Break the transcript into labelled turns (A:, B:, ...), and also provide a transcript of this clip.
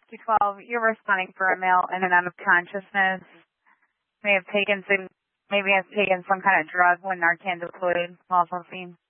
A: Rescue 12, you're responding for a male in and out of consciousness. Maybe has taken some kind of drug when Narcan deployed while on scene.